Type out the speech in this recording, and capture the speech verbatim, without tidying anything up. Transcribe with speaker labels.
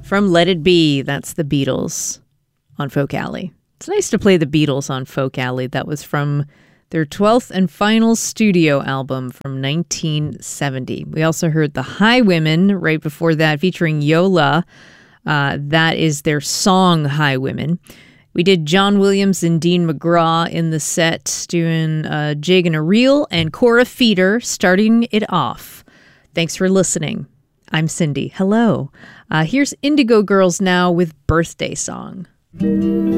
Speaker 1: From Let It Be, that's the Beatles on Folk Alley. It's nice to play the Beatles on Folk Alley. That was from their twelfth and final studio album from nineteen seventy. We also heard The Highwomen right before that, featuring Yola. Uh, that is their song Highwomen. We did John Williams and Dean McGraw in the set, doing a jig and a reel, and Cora Feeder starting it off. Thanks for listening. I'm Cindy. Hello. Uh, here's Indigo Girls now with Birthday Song.